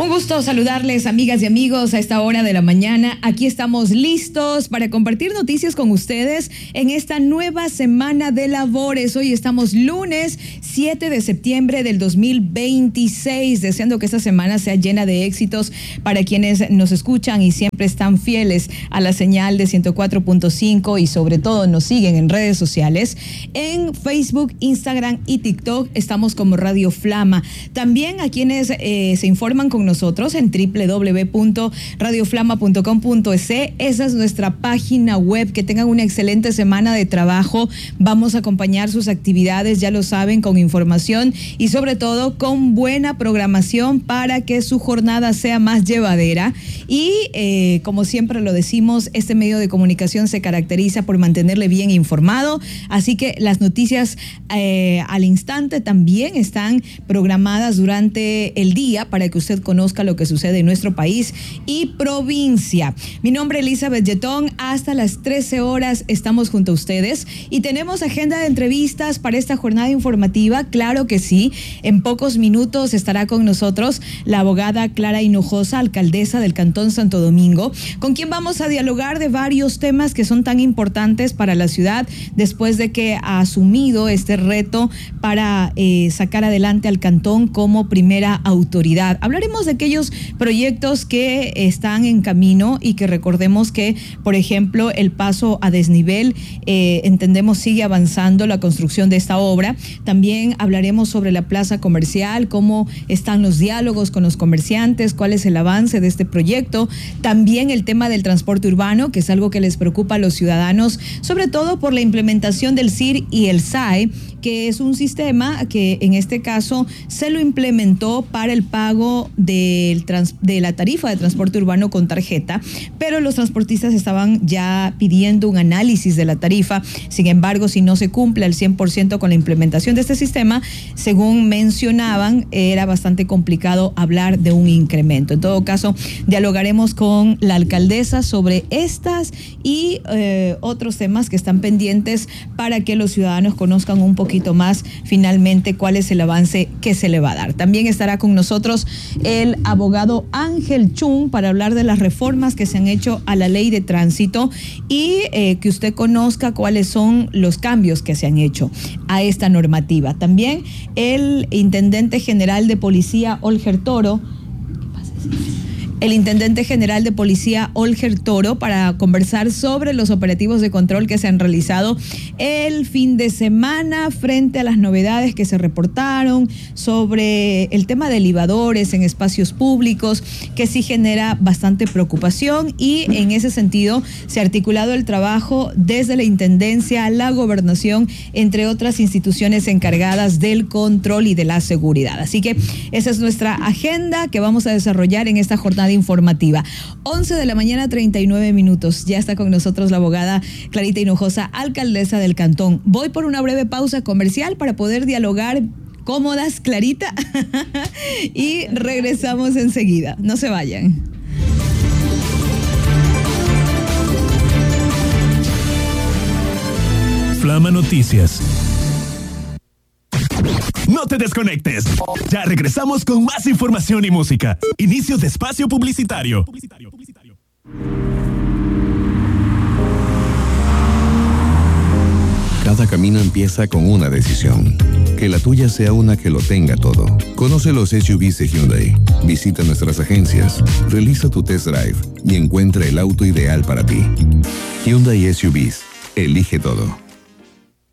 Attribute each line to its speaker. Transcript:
Speaker 1: gusto saludarles, amigas y amigos, a esta hora de la mañana. Aquí estamos listos para compartir noticias con ustedes en esta nueva semana de labores. Hoy estamos lunes 7 de septiembre del 2026, deseando que esta semana sea llena de éxitos para quienes nos escuchan y siempre están fieles a la señal de 104.5 y sobre todo nos siguen en redes sociales. En Facebook, Instagram y TikTok estamos como Radio Flama. También a quienes se informan con nosotros en www.radioflama.com.es. Esa es nuestra página web. Que tengan una excelente semana de trabajo. Vamos a acompañar sus actividades, ya lo saben, con información y sobre todo con buena programación para que su jornada sea más llevadera. Y como siempre lo decimos, este medio de comunicación se caracteriza por mantenerle bien informado. Así que las noticias al instante también están programadas durante el día para que usted conozca lo que sucede en nuestro país y provincia. Mi nombre es Elizabeth Yetón. Hasta las 13 horas estamos junto a ustedes y tenemos agenda de entrevistas para esta jornada informativa. Claro que sí. En pocos minutos estará con nosotros la abogada Clara Hinojosa, alcaldesa del Cantón Santo Domingo, con quien vamos a dialogar de varios temas que son tan importantes para la ciudad después de que ha asumido este reto para sacar adelante al cantón como primera autoridad. Hablaremos de aquellos proyectos que están en camino y que recordemos que, por ejemplo, el paso a desnivel, entendemos sigue avanzando la construcción de esta obra. También hablaremos sobre la plaza comercial, cómo están los diálogos con los comerciantes, cuál es el avance de este proyecto. También el tema del transporte urbano, que es algo que les preocupa a los ciudadanos, sobre todo por la implementación del CIR y el SAE, que es un sistema que en este caso se lo implementó para el pago de la tarifa de transporte urbano con tarjeta, pero los transportistas estaban ya pidiendo un análisis de la tarifa. Sin embargo, si no se cumple al 100% con la implementación de este sistema, según mencionaban, era bastante complicado hablar de un incremento. En todo caso, dialogaremos con la alcaldesa sobre estas y otros temas que están pendientes para que los ciudadanos conozcan un poquito más finalmente cuál es el avance que se le va a dar. También estará con nosotros el abogado Ángel Chung para hablar de las reformas que se han hecho a la ley de tránsito y que usted conozca cuáles son los cambios que se han hecho a esta normativa. También el intendente general de policía, Olger Toro, Olger Toro, para conversar sobre los operativos de control que se han realizado el fin de semana frente a las novedades que se reportaron sobre el tema de libadores en espacios públicos, que sí genera bastante preocupación, y en ese sentido se ha articulado el trabajo desde la Intendencia, la Gobernación, entre otras instituciones encargadas del control y de la seguridad. Así que esa es nuestra agenda que vamos a desarrollar en esta jornada informativa. 11 de la mañana, 39 minutos. Ya está con nosotros la abogada Clarita Hinojosa, alcaldesa del Cantón. Voy por una breve pausa comercial para poder dialogar. ¿Cómodas, Clarita? Y regresamos enseguida. No se vayan.
Speaker 2: Flama Noticias. No te desconectes. Ya regresamos con más información y música. Inicio de espacio publicitario.
Speaker 3: Cada camino empieza con una decisión. Que la tuya sea una que lo tenga todo. Conoce los SUVs de Hyundai. Visita nuestras agencias. Realiza tu test drive y encuentra el auto ideal para ti. Hyundai SUVs. Elige todo.